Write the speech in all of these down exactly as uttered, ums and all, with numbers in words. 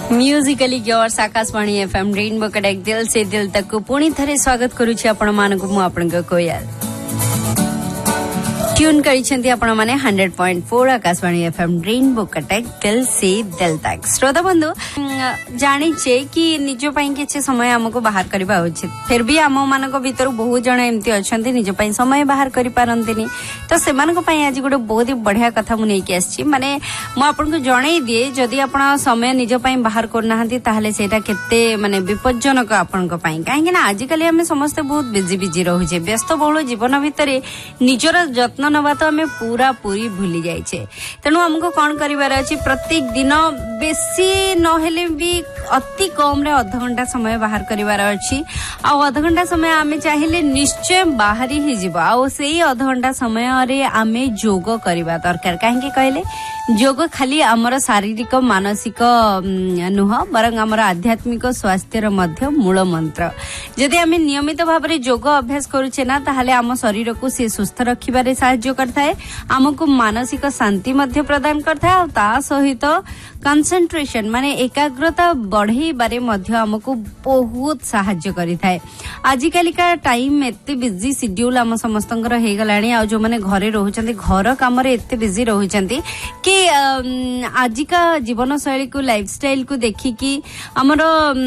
Musically yours Akashvani FM rainbow connect दिल से दिल तक को पुणी थरे स्वागत करुछि आपण मानकु मु आपनक कोयल ट्यून करिसेंती आपण माने hundred point four Akashvani FM rainbow connect दिल से दिल तक। श्रोता बंधु जानी छे कि निजो पई किछि समय हमको बाहर करबा उचित, फिर भी आम मानक भीतर बहुत जण एमती अछंती निजो पई समय बाहर करि पारंतिनी। तो सेमानक पई आज गोटे बहुत ही बढ़िया कथा मु नै कि आछि, माने मु आपनको जणै दिए जदि आपण समय निजो पई बाहर करनाहंती ताहाले सेटा केते माने विपज्जनक आपनक पई, काहे ना आज काली हम समस्त बहुत बिजी बिजी रहू छे, व्यस्त बहुल जीवन भितर निजर जत्न नवा तो आम पूरा पूरी भूली जाइए। तेणु हमको कौन करिवार अछि, प्रत्येक दिन बेसी नहेले भी अति कम रे आधा घंटा समय बाहर करिवार अछि। आ आधा घंटा समय आमे चाहिए निश्चय बाहर ही जीव, आ सेही आधा घंटा समय रे आमे योग करिवा दरकार। काहे कहले योग खाली आमर शारीरिक मानसिक नुह बरं आमर आध्यात्मिक स्वास्थ्यर मध्य मूल मंत्र। जदि आमे नियमित भाव में योग अभ्यास करूचे ना ताहले आम शरीर को से सुस्थ रखिबारे सहाय्य करथाए, आमको मानसिक शांति मध्य प्रदान करथाए, आ ता सहित कंसंट्रेशन माने एकाग्रता बढ़ेबारे मध्य आमको बहुत सहाय्य करिथाए। आजिकाली का टाइम एते बिजी शेड्यूल आम समस्तंकर हे गलानी, आ जो माने घरे रहउचंती घर काम रे एते बिजी रहउचंती कि आजिका जीवन शैली को लाइफस्टाइल को देखी कि हमर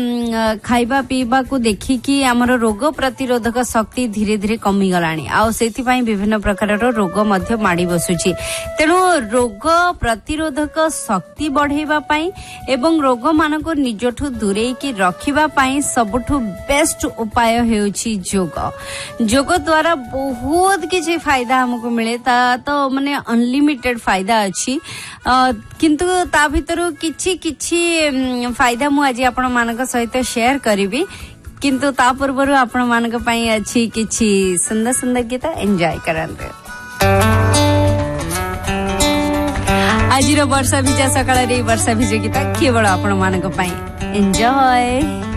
खाइबा पीबा को देखी कि हमर रोग प्रतिरोधक शक्ति धीरे धीरे कमी गलानी, आ सेति पई विभिन्न प्रकार रो रोग मध्य माडी बसुची। तेणु रोग प्रतिरोधक शक्ति बढ़ेबा पई एवं रोग मानको निजठु दूरेई कि रखिबा पई सबठु बेस्ट उपाय हेउची योग। योग द्वारा बहुत किछि फायदा हमको मिले, ता तो माने अनलिमिटेड फायदा अछि, किंतु ता भितरु किछि किछि फायदा मु आज आपण मानक सहित शेयर करिवि, किंतु ता पूर्वरु आपण मानक पई अछि किछि सुंदर सुंदर गीत एन्जॉय करंते। आज वर्षा भिजा सकाळ रे वर्षा भिजा गीत केवल आपण मानक पई एन्जॉय।